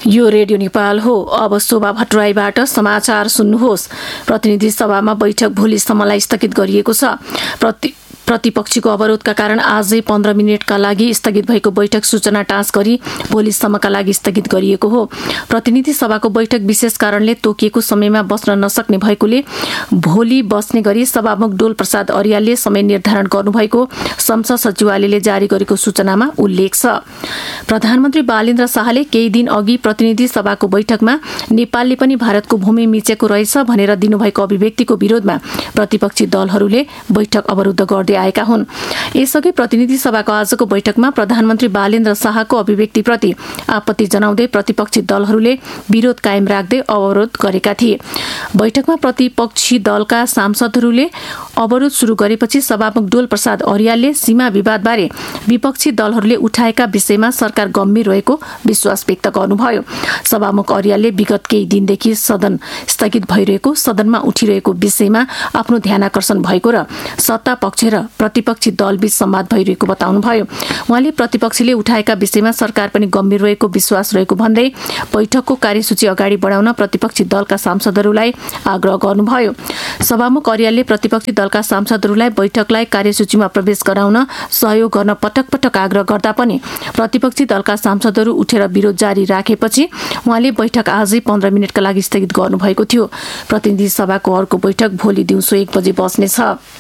यो रेडियो नेपाल हो। अब शोभा भट्टराईबाट समाचार सुन्नुहोस्। प्रतिनिधि सभामा बैठक भोलिसम्मलाई स्थगित गरिएको छ। प्रतिपक्षीको अवरोधका कारण आजै 15 मिनटका लागि स्थगित भएको बैठक सूचना टाँस गरी भोलिसम्मका लागि स्थगित गरिएको हो। प्रतिनिधि सभाको बैठक विशेष कारणले तोकिएको समयमा बस्न नसक्ने भएकोले भोलि बस्ने गरी सभामुख डोल प्रसाद अर्यालले समय निर्धारण गर्नुभएको संसद सचिवालयले जारी गरेको सूचनामा उल्लेख छ। प्रधानमन्त्री बालेन्द्र शाहले केही दिन अघि प्रतिनिधि सभाको बैठकमा नेपालले पनि भारतको भूमि मिचेको रहेछ भनेर दिनुभएको अभिव्यक्तिको विरोधमा प्रतिपक्षी दलहरूले बैठक अवरुद्ध गर्दै आएका हुन्। यसअघि प्रतिनिधि सभाको आजको बैठकमा प्रधानमन्त्री बालेन्द्र शाहको अभिव्यक्तिप्रति आपत्ति जनाउँदै प्रतिपक्षी दलहरूले विरोध कायम राख्दै अवरोध गरेका थिए। बैठकमा प्रतिपक्षी दलका सांसदहरूले अवरोध शुरू गरेपछि सभामुख डोल प्रसाद अर्यालले सीमा विवादबारे विपक्षी दलहरूले उठाएका विषयमा सरकार गम्भीर रहेको विश्वास व्यक्त गर्नुभयो। सभामुख अर्यालले विगत केही दिनदेखि सदन स्थगित भइरहेको, सदनमा उठिरहेको विषयमा आफ्नो ध्यानाकर्षण भएको र सत्ता पक्ष र प्रतिपक्षी दलबीच संवाद भइरहेको बताउनुभयो। उहाँले प्रतिपक्षीले उठाएका विषयमा सरकार पनि गम्भीर रहेको विश्वास रहेको भन्दै बैठकको कार्यसूची अगाडि बढाउन प्रतिपक्षी दलका सांसदहरूलाई आग्रह गर्नुभयो। सभामुख अर्यालले प्रतिपक्षी दलका सांसदहरूलाई बैठकलाई कार्यसूचीमा प्रवेश गराउन सहयोग गर्न पटक पटक आग्रह गर्दा पनि प्रतिपक्षी दलका सांसदहरू उठेर विरोध जारी राखेपछि उहाँले बैठक आजै 15 मिनटका लागि स्थगित गर्नुभएको थियो। प्रतिनिधि सभाको अर्को बैठक भोलि दिउँसो 1 बजे बस्नेछ।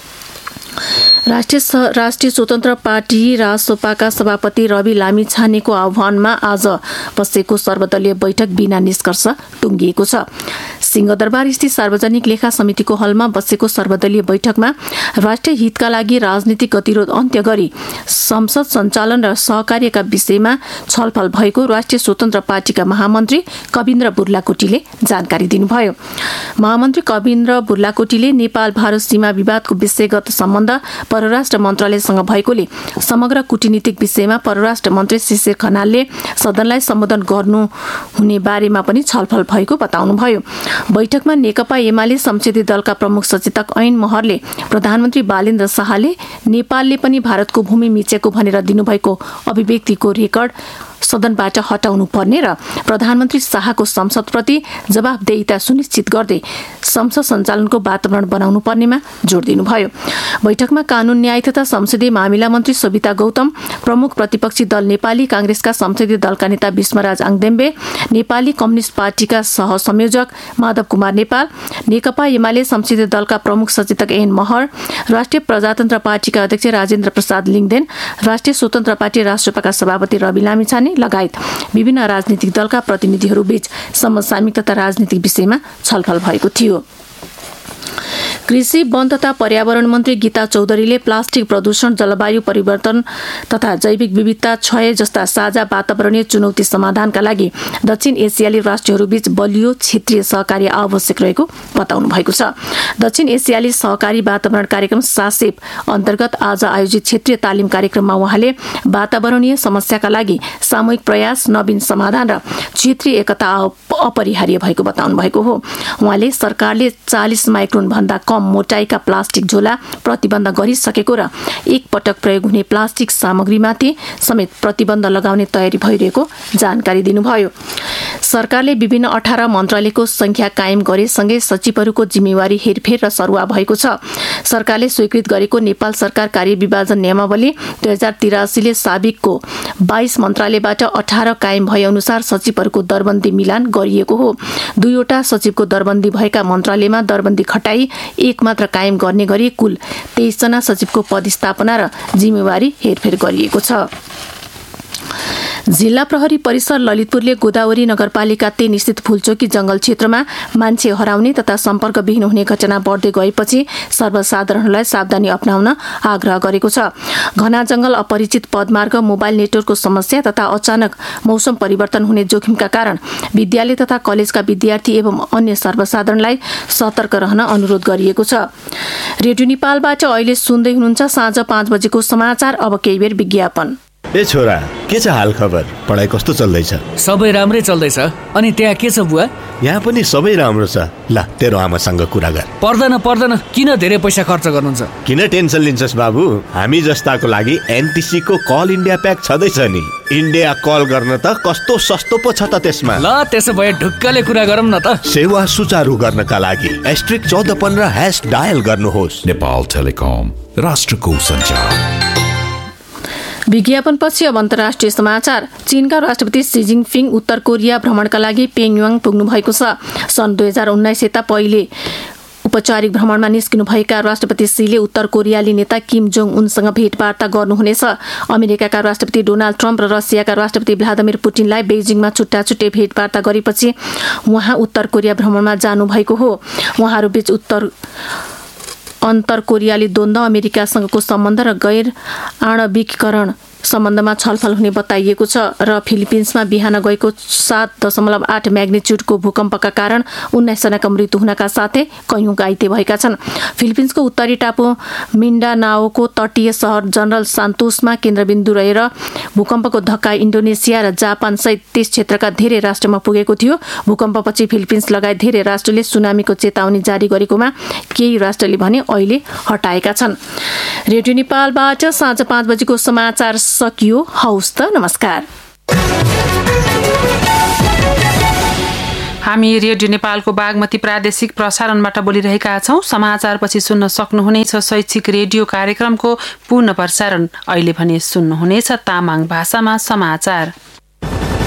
राष्ट्रिय स्वतन्त्र पार्टी रासोपाका सभापति रवि लामिछानेको आह्वानमा आज बसेको सर्वदलीय बैठक बिना निष्कर्ष टुङ्गिएको छ। सिंहदरबार स्थित सार्वजनिक लेखा समितिको हलमा बसेको सर्वदलीय बैठकमा राष्ट्रिय हितका लागि राजनीतिक गतिरोध अन्त्य गरी संसद सञ्चालन र सहकार्यका विषयमा छलफल भएको राष्ट्रिय स्वतन्त्र पार्टीका महामन्त्री कविन्द्र बुर्लाकोटीले जानकारी दिनुभयो। महामन्त्री कविन्द्र बुर्लाकोटीले नेपाल भारत सीमा विवादको विषयगत सम्बन्ध परराष्ट्र मन्त्रालयसँग भएकोले समग्र कूटनीतिक विषयमा परराष्ट्र मन्त्री शिशिर खनालले सदनलाई सम्बोधन गर्नुहुने बारेमा पनि छलफल भएको बताउनुभयो। बैठकमा नेकपा एमाले संसदीय दलका प्रमुख सचेतक ऐन महरले प्रधानमन्त्री बालेन्द्र शाहले नेपालले पनि भारतको भूमि मिचेको भनेर दिनुभएको अभिव्यक्तिको रेकर्ड सदनबाट हटाउनु पर्ने र प्रधानमन्त्री शाहको संसदप्रति जवाफदेहिता सुनिश्चित गर्दै संसद सञ्चालनको वातावरण बनाउनु पर्नेमा जोड दिनुभयो। बैठकमा कानून न्याय तथा संसदीय मामिला मन्त्री सोभिता गौतम, प्रमुख प्रतिपक्षी दल नेपाली कांग्रेसका संसदीय दलका नेता विष्मराज आङदेम्बे, नेपाली कम्युनिस्ट पार्टीका सहसंयोजक माधव कुमार नेपाल, नेकपा एमाले संसदीय दलका प्रमुख सचेतक एन महर, राष्ट्रिय प्रजातन्त्र पार्टीका अध्यक्ष राजेन्द्र प्रसाद लिङदेन, राष्ट्रिय स्वतन्त्र पार्टी राष्ट्रपाका सभापति रवि लामिछाने लगायत विभिन्न राजनीतिक दलका प्रतिनिधिहरूबीच समसामयिक तथा राजनीतिक विषयमा छलफल भएको थियो। कृषि, वन तथा पर्यावरण मन्त्री गीता चौधरीले प्लास्टिक प्रदूषण, जलवायु परिवर्तन तथा जैविक विविधता क्षय जस्ता साझा वातावरणीय चुनौती समाधानका लागि दक्षिण एसियाली राष्ट्रहरूबीच बलियो क्षेत्रीय सहकार्य आवश्यक रहेको बताउनु भएको छ। दक्षिण एसियाली सहकारी वातावरण कार्यक्रम सासेप अन्तर्गत आज आयोजित क्षेत्रीय तालिम कार्यक्रममा उहाँले वातावरणीय समस्याका लागि सामूहिक प्रयास, नवीन समाधान र क्षेत्रीय एकता अपरिहार्य भएको बताउनु भएको हो। उहाँले सरकारले 40 माइक्रोन भन्दा कम मोटाइका प्लास्टिक झोला प्रतिबन्ध गरिसकेको र एक पटक प्रयोग हुने प्लास्टिक सामग्रीमाथि समेत प्रतिबन्ध लगाउने तयारी भइरहेको जानकारी दिनुभयो। सरकारले विभिन्न 18 मन्त्रालयको संख्या कायम गरेसँगै सचिवहरूको जिम्मेवारी हेरफेर र सरुवा भएको छ। सरकारले स्वीकृत गरेको नेपाल सरकार कार्यविभाजन नियमावली 2083 ले साबिकको 22 मन्त्रालयबाट 18 कायम भए अनुसार सचिवहरूको दरबन्दी मिलान गरिएको हो। 2 वटा सचिवको दरबन्दी भएका मन्त्रालयमा दरबन्दी खटाई एक मात्र कायम गर्ने गरी कुल 23 जना सचिवको पदस्थापना र जिम्मेवारी हेरफेर गरिएको छ। जिल्ला प्रहरी परिसर ललितपुरले गोदावरी नगरपालिका 3 स्थित फूलचोकी जंगल क्षेत्रमा मान्छे हराउने तथा सम्पर्कविहीन हुने घटना बढ्दै गएपछि सर्वसाधारणलाई सावधानी अपनाउन आग्रह गरेको छ। घना जंगल, अपरिचित पदमार्ग, मोबाइल नेटवर्कको समस्या तथा अचानक मौसम परिवर्तन हुने जोखिमका कारण विद्यालय तथा कलेजका विद्यार्थी एवं अन्य सर्वसाधारणलाई सतर्क रहन अनुरोध गरिएको छ। रेडियो नेपालबाट अहिले सुन्दै हुनुहुन्छ साँझ 5 बजेको समाचार। अब केही बेर विज्ञापन। ए छोरा, के छ हाल खबर? पढाइ कस्तो चल्दैछ? सबै राम्रै चल्दैछ। अनि त्यहाँ के छ बुवा? यहाँ पनि सबै राम्रो छ। ल तेरो आमासँग कुरा गर। पर्दैन, किन धेरै पैसा खर्च गर्नुहुन्छ? किन टेन्सन लिन्छस् बाबु? हामी जस्ताको लागि एनटिसी को कल इन्डिया प्याक छँदैछ नि। इन्डिया कल गर्न त कस्तो सस्तो पो छ त त्यसमा। ल त्यसो भए ढुक्कले कुरा गरौँ न त। सेवा सुचारू गर्नका लागि *1415# डायल गर्नुहोस्। नेपाल टेलिकम, राष्ट्रको सञ्चार। विज्ञापनपछि अब अन्तर्राष्ट्रिय समाचार। चीनका राष्ट्रपति सी जिनपिङ उत्तर कोरिया भ्रमणका लागि प्योङयाङ पुग्नु भएको छ। सन् 2019 यता पहिले औपचारिक भ्रमणमा निस्किनुभएका राष्ट्रपति सीले उत्तर कोरियाली नेता किम जोङ उनसँग भेटवार्ता गर्नुहुनेछ। अमेरिकाका राष्ट्रपति डोनाल्ड ट्रम्प र रसियाका राष्ट्रपति भ्लादिमिर पुटिनलाई बेजिङमा छुट्टा-छुट्टै भेटवार्ता गरेपछि उहाँ उत्तर कोरिया भ्रमणमा जानुभएको हो। उहाँहरूबीच अन्तर कोरियाली द्वन्द्व, अमेरिकासँगको सम्बन्ध र गैर आणविकीकरण सम्बन्धमा छलफल हुने बताइएको छ र फिलिपिन्समा बिहान गएको 7.8 म्याग्निच्युडको भूकम्पका कारण 19 जनाका मृत्यु हुनका साथै कैयौं घाइते भएका छन्। फिलिपिन्सको उत्तरी टापु मिन्डानाओको तटीय सहर जनरल सान्तोसमा केन्द्रबिन्दु रहेर भूकम्पको धक्का इन्डोनेसिया र जापान सहित त्यस क्षेत्रका धेरै राष्ट्रमा पुगेको थियो। भूकम्पपछि फिलिपिन्स लगायत धेरै राष्ट्रले सुनामीको चेतावनी जारी गरेकोमा केही राष्ट्रले भने अहिले हटाएका छन्। रेडियो नेपालबाट साँझ 5 बजेको समाचार सकियो। हौस् त, नमस्कार। हामी रेडियो नेपालको बागमती प्रादेशिक प्रसारणबाट बोलिरहेका छौं। समाचारपछि सुन्न सक्नुहुनेछ शैक्षिक रेडियो कार्यक्रमको पूर्ण प्रसारण। अहिले भने सुन्नुहुनेछ तामाङ भाषामा समाचार।